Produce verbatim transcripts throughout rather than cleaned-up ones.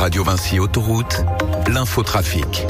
Radio Vinci Autoroute, l'infotrafic.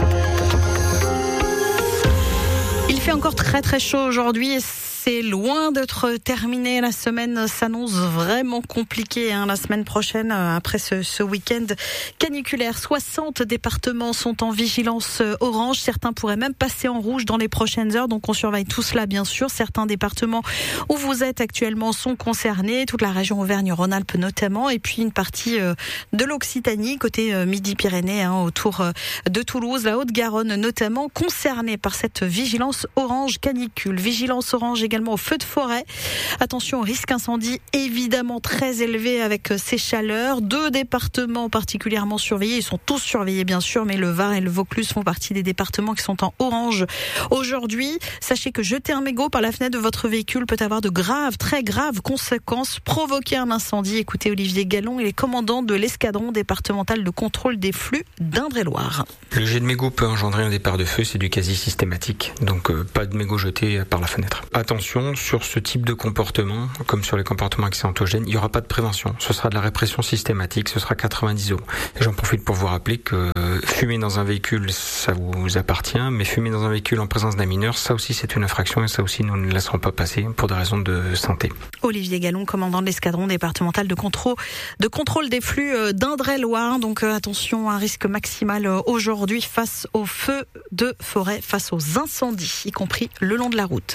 Il fait encore très très chaud aujourd'hui et c'est loin d'être terminé. La semaine s'annonce vraiment compliquée. Hein. La semaine prochaine, après ce, ce week-end caniculaire, soixante départements sont en vigilance orange. Certains pourraient même passer en rouge dans les prochaines heures. Donc on surveille tout cela bien sûr. Certains départements où vous êtes actuellement sont concernés. Toute la région Auvergne-Rhône-Alpes notamment. Et puis une partie de l'Occitanie, côté Midi-Pyrénées, hein, autour de Toulouse, la Haute-Garonne notamment, concernée par cette vigilance orange canicule. Vigilance orange également au feu de forêt. Attention au risque incendie évidemment très élevé avec ces chaleurs. Deux départements particulièrement surveillés. Ils sont tous surveillés bien sûr, mais le Var et le Vaucluse font partie des départements qui sont en orange aujourd'hui. Sachez que jeter un mégot par la fenêtre de votre véhicule peut avoir de graves, très graves conséquences, provoquer un incendie. Écoutez Olivier Gallon, il est commandant de l'escadron départemental de contrôle des flux d'Indre-et-Loire. Le jet de mégot peut engendrer un départ de feu, c'est du quasi systématique. Donc euh, pas de mégot jeté par la fenêtre. Attention, sur ce type de comportement, comme sur les comportements accidentogènes, il n'y aura pas de prévention. Ce sera de la répression systématique, ce sera quatre-vingt-dix euros. Et j'en profite pour vous rappeler que fumer dans un véhicule, ça vous appartient, mais fumer dans un véhicule en présence d'un mineur, ça aussi c'est une infraction et ça aussi nous ne laisserons pas passer pour des raisons de santé. Olivier Gallon, commandant de l'escadron départemental de contrôle, de contrôle des flux d'Indre-et-Loire. Donc attention, un risque maximal aujourd'hui face aux feux de forêt, face aux incendies, y compris le long de la route.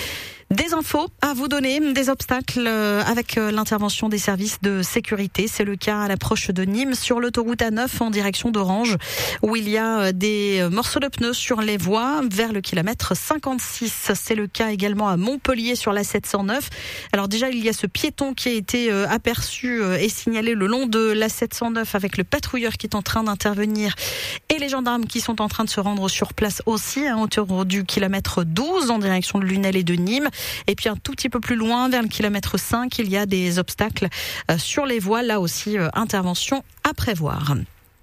Des infos à vous donner, des obstacles avec l'intervention des services de sécurité. C'est le cas à l'approche de Nîmes sur l'autoroute A neuf en direction d'Orange où il y a des morceaux de pneus sur les voies vers le kilomètre cinquante-six. C'est le cas également à Montpellier sur la sept cent neuf. Alors déjà, il y a ce piéton qui a été aperçu et signalé le long de la sept cent neuf avec le patrouilleur qui est en train d'intervenir et les gendarmes qui sont en train de se rendre sur place aussi, hein, autour du kilomètre douze en direction de Lunel et de Nîmes. Et puis un tout petit peu plus loin, vers le kilomètre cinq, il y a des obstacles sur les voies. Là aussi, intervention à prévoir.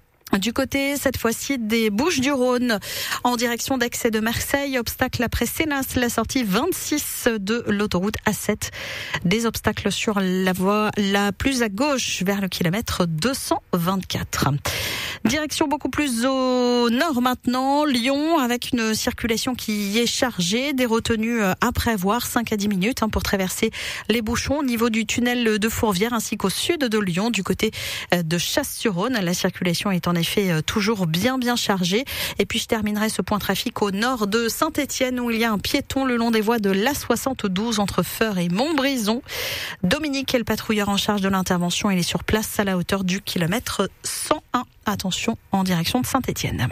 Du côté, cette fois-ci, des Bouches-du-Rhône, en direction d'Aix et de Marseille, obstacle après Sénas, la sortie vingt-six de l'autoroute A sept. Des obstacles sur la voie la plus à gauche, vers le kilomètre deux cent vingt-quatre. Direction beaucoup plus au nord maintenant, Lyon, avec une circulation qui est chargée, des retenues à prévoir, cinq à dix minutes hein, pour traverser les bouchons au niveau du tunnel de Fourvière ainsi qu'au sud de Lyon, du côté de Chasse-sur-Rhône. La circulation est en effet toujours bien bien chargée. Et puis je terminerai ce point trafic au nord de Saint-Étienne où il y a un piéton le long des voies de l'A soixante-douze entre Feurs et Montbrison. Dominique est le patrouilleur en charge de l'intervention. Il est sur place à la hauteur du kilomètre cent un. Attention, en direction de Saint-Étienne.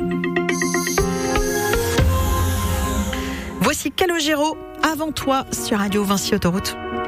Voici Calogero, avant toi sur Radio Vinci Autoroute.